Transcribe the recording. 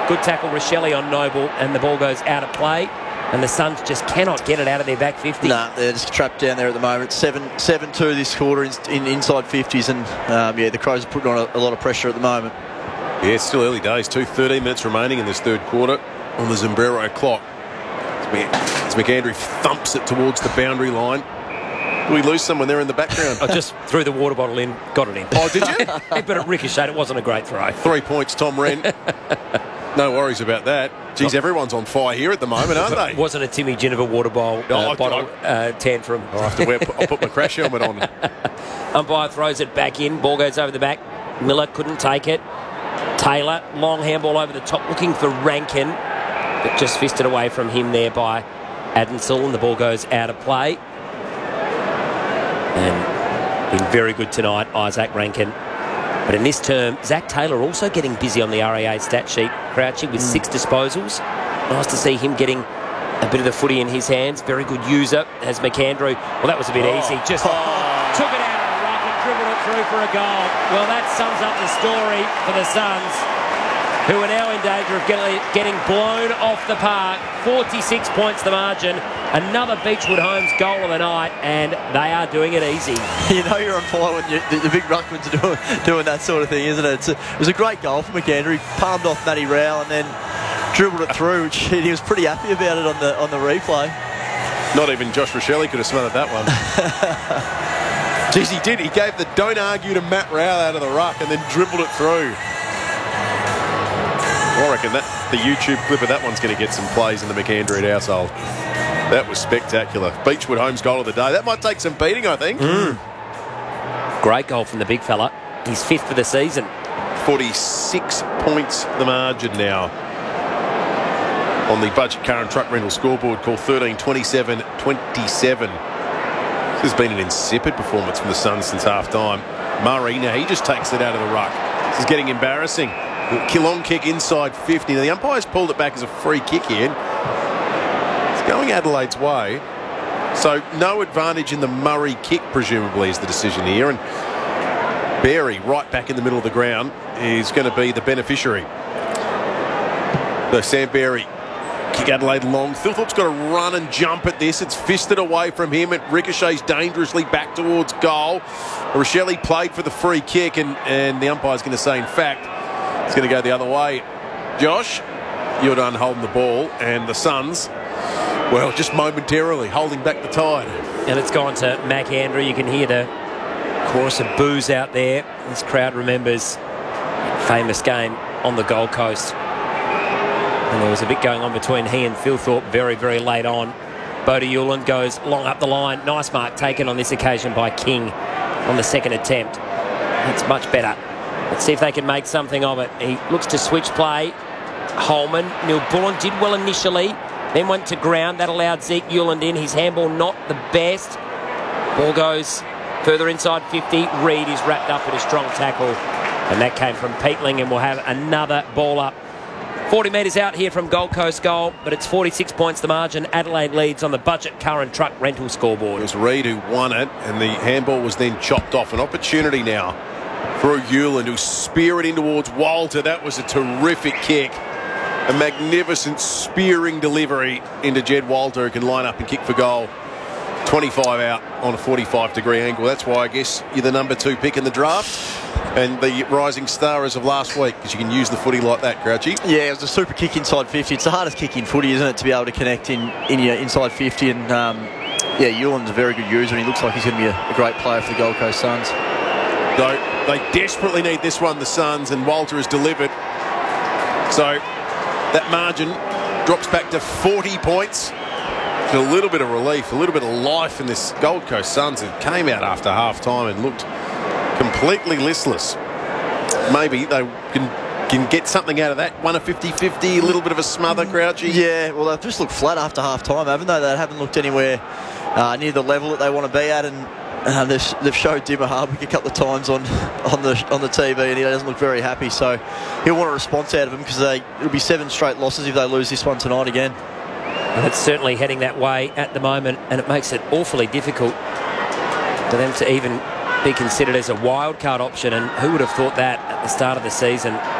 Good tackle, Rochelle on Noble, and the ball goes out of play. And the Suns just cannot get it out of their back 50. No, they're just trapped down there at the moment. 7-2 this quarter in inside 50s. And, the Crows are putting on a lot of pressure at the moment. Yeah, it's still early days. 13 minutes remaining in this third quarter on the Zimbrero clock. As McAndrew thumps it towards the boundary line. Did we lose someone there in the background? I just threw the water bottle in, got it in. Oh, did you? But it ricocheted. It wasn't a great throw. 3 points, Tom Wren. No worries about that. Geez, everyone's on fire here at the moment, aren't they? Wasn't a Timmy Geneva water bottle tantrum. I'll put my crash helmet on. Umpire throws it back in. Ball goes over the back. Miller couldn't take it. Taylor, long handball over the top, looking for Rankin, but just fisted away from him there by Adensall, and the ball goes out of play. And been very good tonight, Isaac Rankin. But in this term, Zach Taylor also getting busy on the RAA stat sheet. Crouchy with 6 disposals. Nice to see him getting a bit of the footy in his hands. Very good user as McAndrew. Well, that was a bit easy. Just took it out of the ruck and dribbled it through for a goal. Well, that sums up the story for the Suns, who are now in danger of getting blown off the park. 46 points the margin. Another Beechwood Homes goal of the night, and they are doing it easy. You know you're on fire when the big ruckmans are doing that sort of thing, isn't it? It was a great goal for McAndrew. He palmed off Matty Rowell and then dribbled it through, which he was pretty happy about it on the replay. Not even Josh Rochelle could have smothered that one. Jeez, he did. He gave the don't argue to Matt Rowell out of the ruck and then dribbled it through. I reckon that the YouTube clip of that one's going to get some plays in the McAndrew household. That was spectacular. Beechwood Homes goal of the day. That might take some beating, I think. Great goal from the big fella. He's 5th for the season. 46 points the margin now on the Budget Car and Truck Rental scoreboard, called 13-27-27. This has been an insipid performance from the Suns since half-time. Murray, now he just takes it out of the ruck. This is getting embarrassing. Long kick inside 50. Now the umpire's pulled it back as a free kick here. It's going Adelaide's way. So no advantage in the Murray kick, presumably, is the decision here. And Berry, right back in the middle of the ground, is going to be the beneficiary. So Sam Berry, kick Adelaide long. Philthorpe's got to run and jump at this. It's fisted away from him. It ricochets dangerously back towards goal. Rochelle played for the free kick, and the umpire's going to say, in fact, it's going to go the other way. Josh, you're done holding the ball, and the Suns, well, just momentarily holding back the tide. And it's gone to McAndrew. You can hear the chorus of boos out there. This crowd remembers a famous game on the Gold Coast. And there was a bit going on between he and Philthorpe very, very late on. Bodie Uland goes long up the line. Nice mark taken on this occasion by King on the second attempt. That's much better. Let's see if they can make something of it. He looks to switch play. Holman, Neil Bullen did well initially, then went to ground. That allowed Zeke Uland in. His handball not the best. Ball goes further inside 50. Reid is wrapped up in a strong tackle. And that came from Peatling, and we'll have another ball up. 40 metres out here from Gold Coast goal, but it's 46 points the margin. Adelaide leads on the Budget Car and Truck Rental scoreboard. It was Reid who won it, and the handball was then chopped off. An opportunity now through Uland, who speared in towards Walter. That was a terrific kick. A magnificent spearing delivery into Jed Walter, who can line up and kick for goal. 25 out on a 45-degree angle. That's why I guess you're the number 2 pick in the draft and the rising star as of last week, because you can use the footy like that, Crouchy. Yeah, it was a super kick inside 50. It's the hardest kick in footy, isn't it, to be able to connect in your inside 50. And, Uland's a very good user, and he looks like he's going to be a great player for the Gold Coast Suns. They desperately need this one, the Suns, and Walter has delivered. So that margin drops back to 40 points. A little bit of relief, a little bit of life in this Gold Coast Suns that came out after half-time and looked completely listless. Maybe they can get something out of that. Won a 50-50, a little bit of a smother, Crouchy. Yeah, well, they've just looked flat after half-time, haven't they? They haven't looked anywhere near the level that they want to be at, and they've showed Dimmer Hardwick a couple of times on the TV, and he doesn't look very happy. So he'll want a response out of them, because it'll be 7 straight losses if they lose this one tonight again. And it's certainly heading that way at the moment, and it makes it awfully difficult for them to even be considered as a wild card option. And who would have thought that at the start of the season?